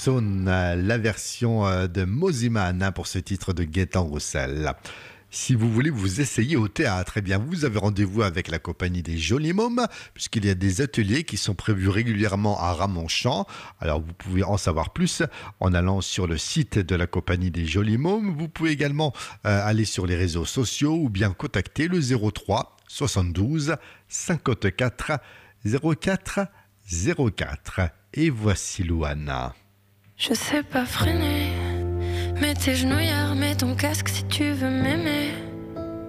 Son, la version de Mosiman pour ce titre de Gaëtan Roussel. Si vous voulez vous essayer au théâtre, eh bien vous avez rendez-vous avec la compagnie des Jolis Mômes, puisqu'il y a des ateliers qui sont prévus régulièrement à Ramonchamp. Alors vous pouvez en savoir plus en allant sur le site de la compagnie des Jolis Mômes. Vous pouvez également aller sur les réseaux sociaux ou bien contacter le 03 72 54 04 04. Et voici Louana. Je sais pas freiner, mets tes genouillères, mets ton casque si tu veux m'aimer.